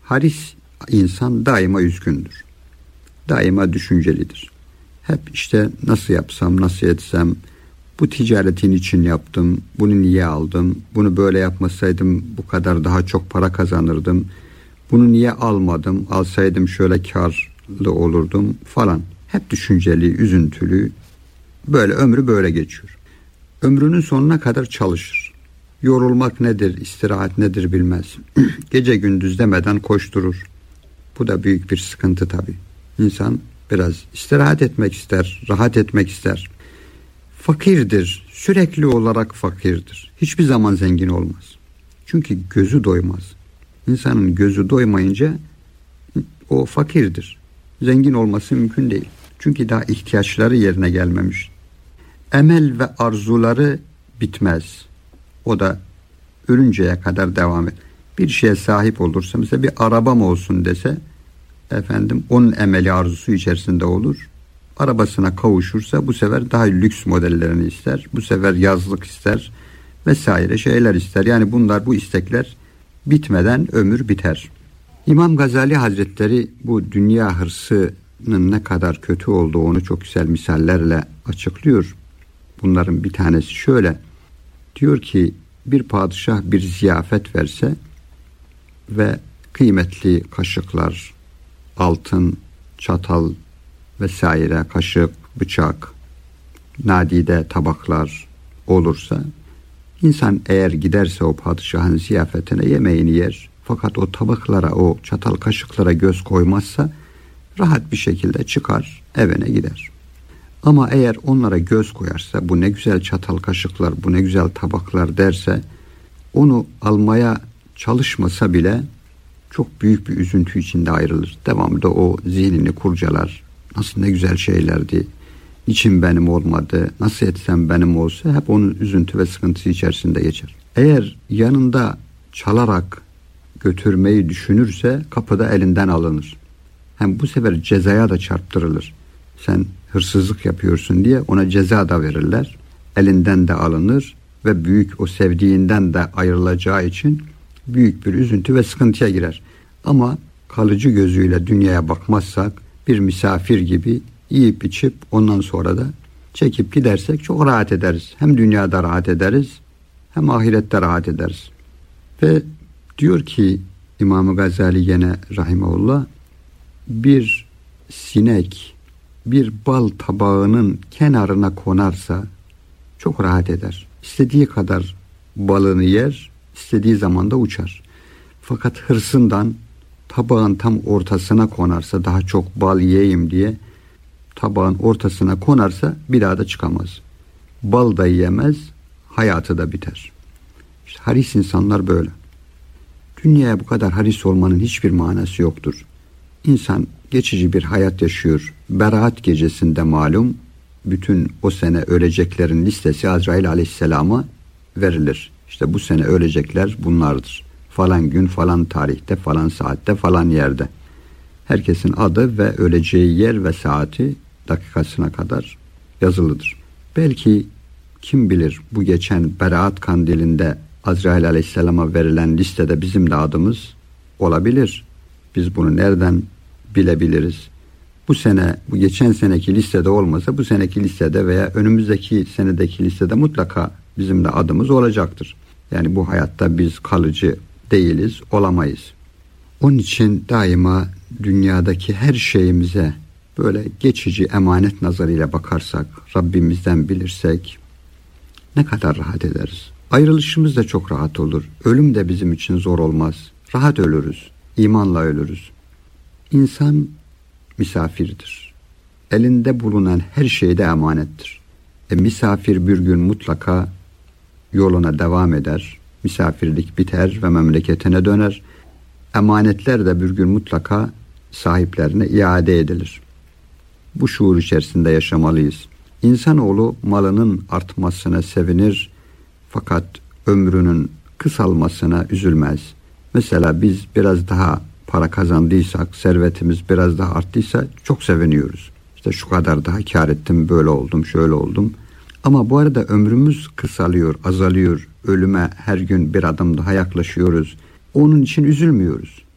haris insan daima üzgündür. Daima düşüncelidir. Hep işte nasıl yapsam, nasıl etsem, bu ticaretin için yaptım, bunu niye aldım, bunu böyle yapmasaydım bu kadar daha çok para kazanırdım, bunu niye almadım, alsaydım şöyle karlı olurdum falan. Hep düşünceli, üzüntülü, böyle ömrü böyle geçiyor. Ömrünün sonuna kadar çalışır. Yorulmak nedir, istirahat nedir bilmez. Gece gündüz demeden koşturur. Bu da büyük bir sıkıntı tabii. İnsan biraz istirahat etmek ister, rahat etmek ister. Fakirdir, sürekli olarak fakirdir. Hiçbir zaman zengin olmaz. Çünkü gözü doymaz. İnsanın gözü doymayınca o fakirdir. Zengin olması mümkün değil. Çünkü daha ihtiyaçları yerine gelmemiş. Emel ve arzuları bitmez. O da ölünceye kadar devam eder. Bir şeye sahip olursa, mesela bir arabam olsun dese, onun emeli arzusu içerisinde olur. Arabasına kavuşursa bu sefer daha lüks modellerini ister. Bu sefer yazlık ister vesaire şeyler ister. Yani bu istekler bitmeden ömür biter. İmam Gazali Hazretleri bu dünya hırsının ne kadar kötü olduğunu çok güzel misallerle açıklıyor. Bunların bir tanesi şöyle. Diyor ki bir padişah bir ziyafet verse ve kıymetli kaşıklar, altın, çatal vesaire, kaşık, bıçak, nadide tabaklar olursa, insan eğer giderse o padişahın ziyafetine yemeğini yer. Fakat o tabaklara, o çatal kaşıklara göz koymazsa rahat bir şekilde çıkar, evine gider. Ama eğer onlara göz koyarsa, bu ne güzel çatal kaşıklar, bu ne güzel tabaklar derse, onu almaya çalışmasa bile çok büyük bir üzüntü içinde ayrılır. Devamlı da o zihnini kurcalar. Nasıl ne güzel şeylerdi, niçin benim olmadı, nasıl etsem benim olsa, hep onun üzüntü ve sıkıntısı içerisinde geçer. Eğer yanında çalarak götürmeyi düşünürse kapıda elinden alınır. Hem bu sefer cezaya da çarptırılır. Sen hırsızlık yapıyorsun diye ona ceza da verirler. Elinden de alınır ve büyük, o sevdiğinden de ayrılacağı için büyük bir üzüntü ve sıkıntıya girer. Ama kalıcı gözüyle dünyaya bakmazsak, bir misafir gibi yiyip içip ondan sonra da çekip gidersek çok rahat ederiz. Hem dünyada rahat ederiz, hem ahirette rahat ederiz. Ve diyor ki İmam Gazali gene rahimahullah, bir sinek bir bal tabağının kenarına konarsa çok rahat eder. İstediği kadar balını yer, istediği zaman da uçar. Fakat hırsından tabağın tam ortasına konarsa, daha çok bal yiyeyim diye tabağın ortasına konarsa bir daha da çıkamaz. Bal da yiyemez, hayatı da biter. İşte haris insanlar böyle. Dünyaya bu kadar haris olmanın hiçbir manası yoktur. İnsan geçici bir hayat yaşıyor. Berat gecesinde malum bütün o sene öleceklerin listesi Azrail Aleyhisselam'a verilir. İşte bu sene ölecekler bunlardır. Falan gün, falan tarihte, falan saatte, falan yerde. Herkesin adı ve öleceği yer ve saati dakikasına kadar yazılıdır. Belki kim bilir bu geçen Berat kandilinde Azrail Aleyhisselam'a verilen listede bizim de adımız olabilir. Biz bunu nereden bilebiliriz? Bu sene, bu geçen seneki listede olmasa bu seneki listede veya önümüzdeki senedeki listede mutlaka bizim de adımız olacaktır. Yani bu hayatta biz kalıcı değiliz, olamayız. Onun için daima dünyadaki her şeyimize böyle geçici emanet nazarıyla bakarsak, Rabbimizden bilirsek ne kadar rahat ederiz. Ayrılışımız da çok rahat olur. Ölüm de bizim için zor olmaz. Rahat ölürüz, imanla ölürüz. İnsan misafirdir. Elinde bulunan her şey de emanettir. Misafir bir gün mutlaka yoluna devam eder. Misafirlik biter ve memleketine döner. Emanetler de bir gün mutlaka sahiplerine iade edilir. Bu şuur içerisinde yaşamalıyız. İnsanoğlu malının artmasına sevinir fakat ömrünün kısalmasına üzülmez. Mesela biz biraz daha para kazandıysak, servetimiz biraz daha arttıysa çok seviniyoruz. İşte şu kadar daha kâr ettim, böyle oldum, şöyle oldum. Ama bu arada ömrümüz kısalıyor, azalıyor. Ölüme her gün bir adım daha yaklaşıyoruz. Onun için üzülmüyoruz.